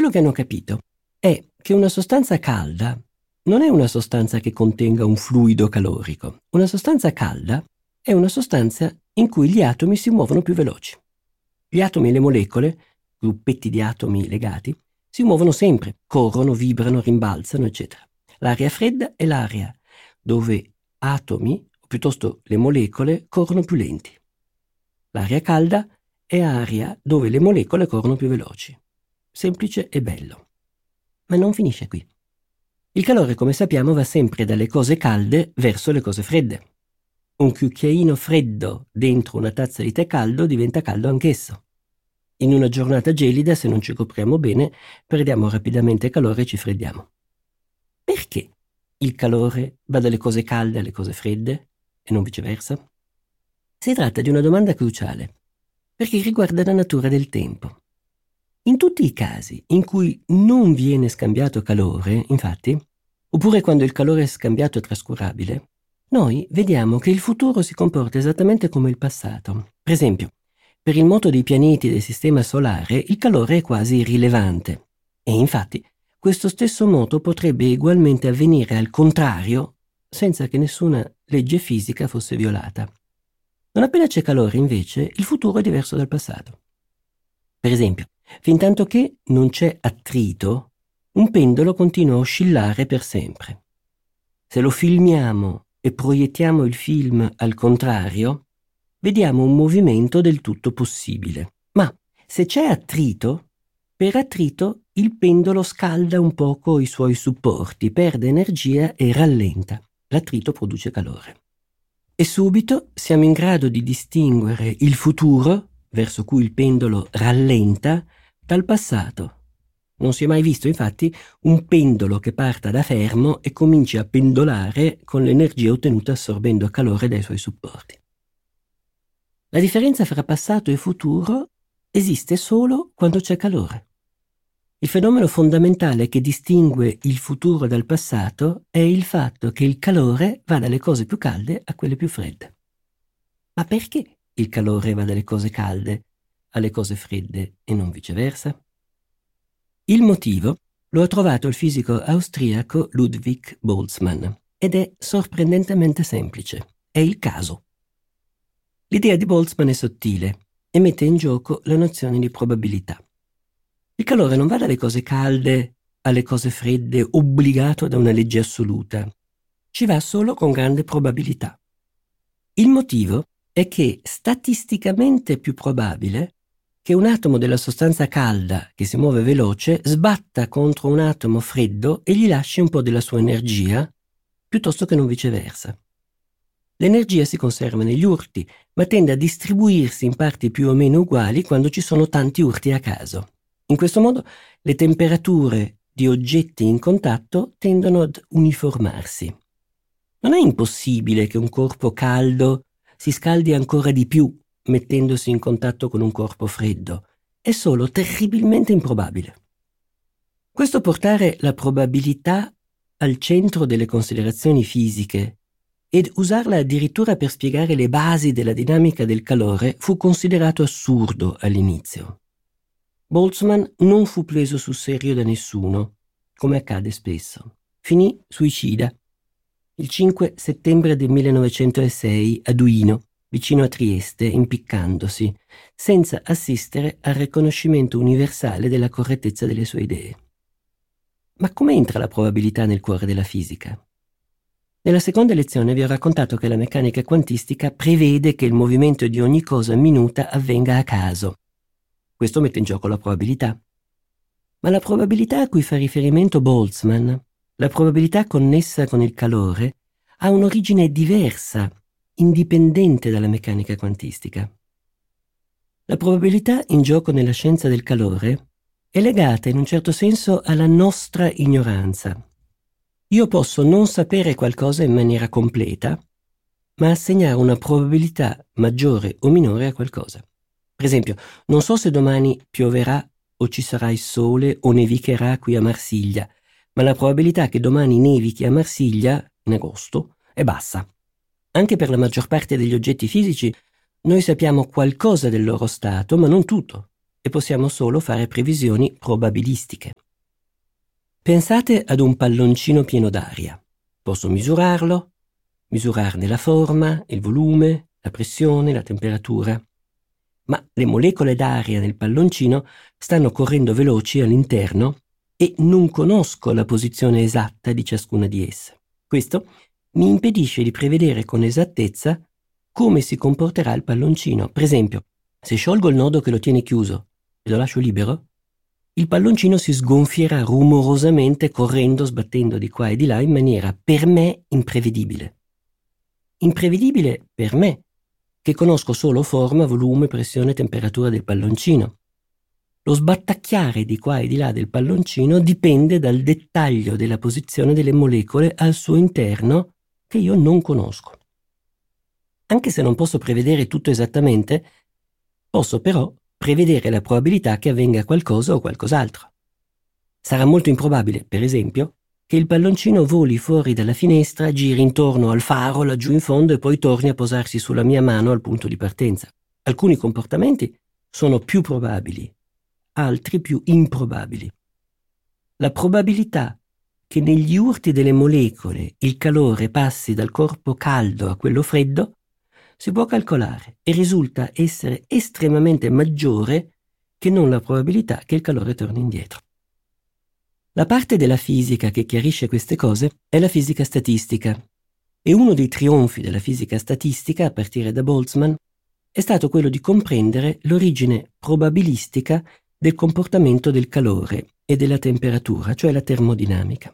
quello che hanno capito è che una sostanza calda non è una sostanza che contenga un fluido calorico. Una sostanza calda è una sostanza in cui gli atomi si muovono più veloci. Gli atomi e le molecole, gruppetti di atomi legati, si muovono sempre, corrono, vibrano, rimbalzano, eccetera. L'aria fredda è l'aria dove atomi, o piuttosto le molecole, corrono più lenti. L'aria calda è aria dove le molecole corrono più veloci. Semplice e bello. Ma non finisce qui. Il calore, come sappiamo, va sempre dalle cose calde verso le cose fredde. Un cucchiaino freddo dentro una tazza di tè caldo diventa caldo anch'esso. In una giornata gelida, se non ci copriamo bene, perdiamo rapidamente calore e ci freddiamo. Perché il calore va dalle cose calde alle cose fredde e non viceversa? Si tratta di una domanda cruciale, perché riguarda la natura del tempo. In tutti i casi in cui non viene scambiato calore, infatti, oppure quando il calore è scambiato e trascurabile, noi vediamo che il futuro si comporta esattamente come il passato. Per esempio, per il moto dei pianeti del sistema solare il calore è quasi irrilevante. E infatti, questo stesso moto potrebbe ugualmente avvenire al contrario senza che nessuna legge fisica fosse violata. Non appena c'è calore, invece, il futuro è diverso dal passato. Per esempio, fintanto che non c'è attrito, un pendolo continua a oscillare per sempre. Se lo filmiamo e proiettiamo il film al contrario, vediamo un movimento del tutto possibile. Ma se c'è attrito, per attrito il pendolo scalda un poco i suoi supporti, perde energia e rallenta. L'attrito produce calore. E subito siamo in grado di distinguere il futuro, verso cui il pendolo rallenta, dal passato. Non si è mai visto, infatti, un pendolo che parta da fermo e cominci a pendolare con l'energia ottenuta assorbendo calore dai suoi supporti. La differenza fra passato e futuro esiste solo quando c'è calore. Il fenomeno fondamentale che distingue il futuro dal passato è il fatto che il calore va dalle cose più calde a quelle più fredde. Ma perché il calore va dalle cose calde alle cose fredde e non viceversa? Il motivo lo ha trovato il fisico austriaco Ludwig Boltzmann ed è sorprendentemente semplice. È il caso. L'idea di Boltzmann è sottile e mette in gioco la nozione di probabilità. Il calore non va dalle cose calde alle cose fredde obbligato da una legge assoluta. Ci va solo con grande probabilità. Il motivo è che statisticamente è più probabile che un atomo della sostanza calda che si muove veloce sbatta contro un atomo freddo e gli lasci un po' della sua energia, piuttosto che non viceversa. L'energia si conserva negli urti, ma tende a distribuirsi in parti più o meno uguali quando ci sono tanti urti a caso. In questo modo le temperature di oggetti in contatto tendono ad uniformarsi. Non è impossibile che un corpo caldo si scaldi ancora di più mettendosi in contatto con un corpo freddo. È solo terribilmente improbabile. Questo portare la probabilità al centro delle considerazioni fisiche ed usarla addirittura per spiegare le basi della dinamica del calore fu considerato assurdo all'inizio. Boltzmann non fu preso sul serio da nessuno, come accade spesso. Finì suicida il 5 settembre del 1906 a Duino, vicino a Trieste, impiccandosi, senza assistere al riconoscimento universale della correttezza delle sue idee. Ma come entra la probabilità nel cuore della fisica? Nella seconda lezione vi ho raccontato che la meccanica quantistica prevede che il movimento di ogni cosa minuta avvenga a caso. Questo mette in gioco la probabilità. Ma la probabilità a cui fa riferimento Boltzmann, la probabilità connessa con il calore, ha un'origine diversa, indipendente dalla meccanica quantistica. La probabilità in gioco nella scienza del calore è legata in un certo senso alla nostra ignoranza. Io posso non sapere qualcosa in maniera completa, ma assegnare una probabilità maggiore o minore a qualcosa. Per esempio, non so se domani pioverà o ci sarà il sole o nevicherà qui a Marsiglia, ma la probabilità che domani nevichi a Marsiglia, in agosto, è bassa. Anche per la maggior parte degli oggetti fisici, noi sappiamo qualcosa del loro stato, ma non tutto. e possiamo solo fare previsioni probabilistiche. Pensate ad un palloncino pieno d'aria. Posso misurarlo, misurarne la forma, il volume, la pressione, la temperatura. Ma le molecole d'aria nel palloncino stanno correndo veloci all'interno e non conosco la posizione esatta di ciascuna di esse. Questo mi impedisce di prevedere con esattezza come si comporterà il palloncino. Per esempio, se sciolgo il nodo che lo tiene chiuso e lo lascio libero, il palloncino si sgonfierà rumorosamente correndo, sbattendo di qua e di là in maniera per me imprevedibile. Imprevedibile per me, che conosco solo forma, volume, pressione e temperatura del palloncino. Lo sbattacchiare di qua e di là del palloncino dipende dal dettaglio della posizione delle molecole al suo interno che io non conosco. Anche se non posso prevedere tutto esattamente, posso però prevedere la probabilità che avvenga qualcosa o qualcos'altro. Sarà molto improbabile, per esempio, che il palloncino voli fuori dalla finestra, giri intorno al faro laggiù in fondo e poi torni a posarsi sulla mia mano al punto di partenza. Alcuni comportamenti sono più probabili, altri più improbabili. La probabilità che negli urti delle molecole il calore passi dal corpo caldo a quello freddo si può calcolare e risulta essere estremamente maggiore che non la probabilità che il calore torni indietro. La parte della fisica che chiarisce queste cose è la fisica statistica, e uno dei trionfi della fisica statistica, a partire da Boltzmann, è stato quello di comprendere l'origine probabilistica del comportamento del calore e della temperatura, cioè la termodinamica.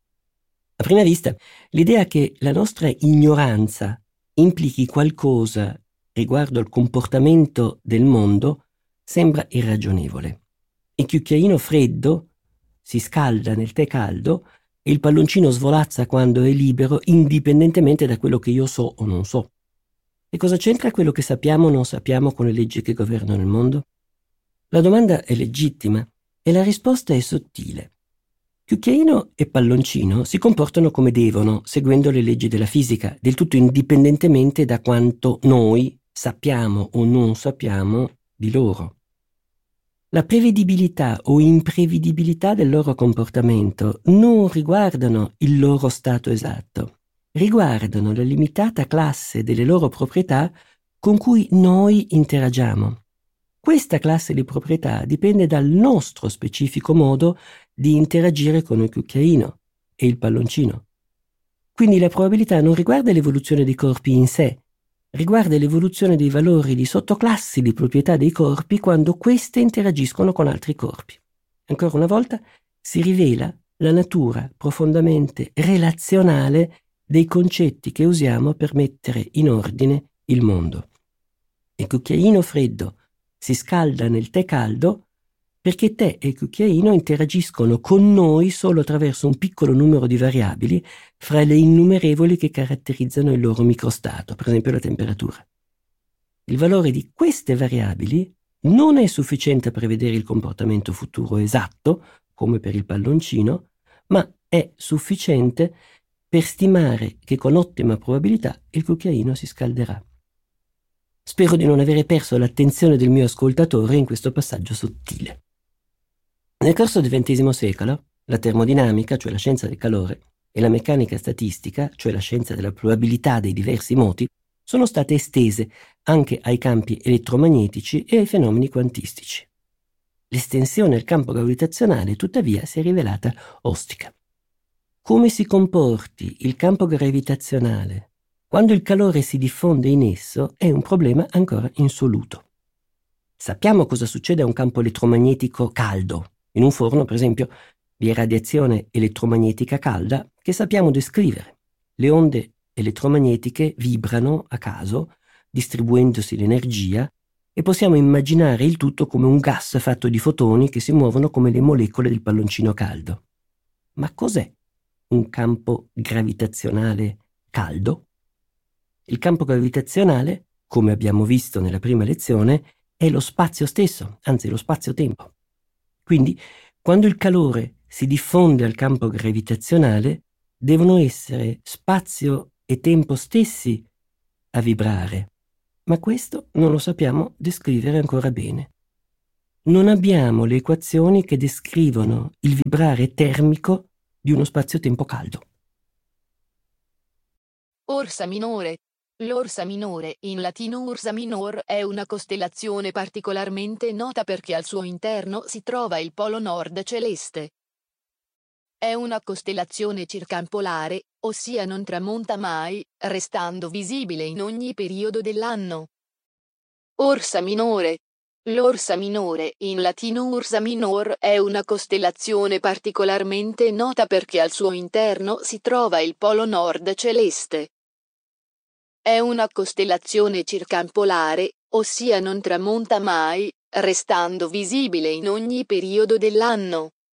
A prima vista, l'idea che la nostra ignoranza implichi qualcosa riguardo al comportamento del mondo sembra irragionevole. Il cucchiaino freddo si scalda nel tè caldo e il palloncino svolazza quando è libero, indipendentemente da quello che io so o non so. E cosa c'entra quello che sappiamo o non sappiamo con le leggi che governano il mondo? La domanda è legittima e la risposta è sottile. Cucchiaino e palloncino si comportano come devono, seguendo le leggi della fisica, del tutto indipendentemente da quanto noi sappiamo o non sappiamo di loro. La prevedibilità o imprevedibilità del loro comportamento non riguardano il loro stato esatto, riguardano la limitata classe delle loro proprietà con cui noi interagiamo. Questa classe di proprietà dipende dal nostro specifico modo di interagire con il cucchiaino e il palloncino. Quindi la probabilità non riguarda l'evoluzione dei corpi in sé, riguarda l'evoluzione dei valori di sottoclassi di proprietà dei corpi quando queste interagiscono con altri corpi. Ancora una volta si rivela la natura profondamente relazionale dei concetti che usiamo per mettere in ordine il mondo. Il cucchiaino freddo si scalda nel tè caldo perché tè e cucchiaino interagiscono con noi solo attraverso un piccolo numero di variabili fra le innumerevoli che caratterizzano il loro microstato, per esempio la temperatura. Il valore di queste variabili non è sufficiente a prevedere il comportamento futuro esatto, come per il palloncino, ma è sufficiente per stimare che con ottima probabilità il cucchiaino si scalderà. Spero di non avere perso l'attenzione del mio ascoltatore in questo passaggio sottile. Nel corso del XX secolo, la termodinamica, cioè la scienza del calore, e la meccanica statistica, cioè la scienza della probabilità dei diversi moti, sono state estese anche ai campi elettromagnetici e ai fenomeni quantistici. L'estensione al campo gravitazionale, tuttavia, si è rivelata ostica. Come si comporti il campo gravitazionale quando il calore si diffonde in esso è un problema ancora insoluto. Sappiamo cosa succede a un campo elettromagnetico caldo. In un forno, per esempio, vi è radiazione elettromagnetica calda che sappiamo descrivere. Le onde elettromagnetiche vibrano a caso, distribuendosi l'energia, e possiamo immaginare il tutto come un gas fatto di fotoni che si muovono come le molecole del palloncino caldo. Ma cos'è un campo gravitazionale caldo? Il campo gravitazionale, come abbiamo visto nella prima lezione, è lo spazio stesso, anzi lo spazio-tempo. Quindi, quando il calore si diffonde al campo gravitazionale, devono essere spazio e tempo stessi a vibrare, ma questo non lo sappiamo descrivere ancora bene. Non abbiamo le equazioni che descrivono il vibrare termico di uno spazio-tempo caldo. Ursa Minore. L'Orsa Minore, in latino Ursa Minor, è una costellazione particolarmente nota perché al suo interno si trova il polo nord celeste. È una costellazione circampolare, ossia non tramonta mai, restando visibile in ogni periodo dell'anno. Orsa Minore. L'Orsa Minore, in latino Ursa Minor, è una costellazione particolarmente nota perché al suo interno si trova il polo nord celeste. È una costellazione circampolare, ossia non tramonta mai, restando visibile in ogni periodo dell'anno.